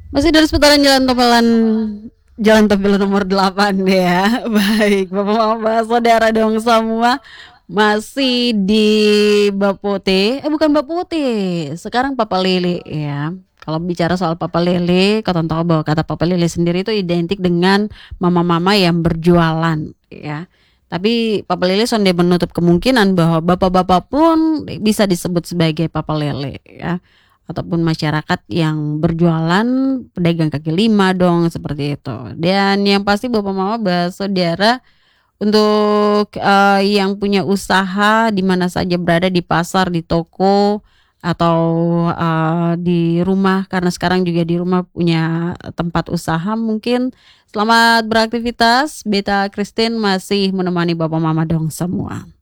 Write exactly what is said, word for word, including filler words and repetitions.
Masih dari seputaran Jalan Tempelan Jalan Tempelan nomor delapan ya. Baik, Bapak Mama Saudara dong semua masih di Bapote. Eh bukan Bapote. Sekarang Papa Lele ya. Kalau bicara soal Papa Lele, kau tahu bahwa kata Papa Lele sendiri itu identik dengan mama-mama yang berjualan ya. Tapi Papa Lele sonde menutup kemungkinan bahwa bapak-bapak pun bisa disebut sebagai Papa Lele ya, ataupun masyarakat yang berjualan, pedagang kaki lima dong seperti itu. Dan yang pasti Bapak Mama Saudara untuk uh, yang punya usaha di mana saja berada, di pasar, di toko, atau uh, di rumah, karena sekarang juga di rumah punya tempat usaha mungkin. Selamat beraktivitas. Beta Christine masih menemani Bapak Mama dong semua.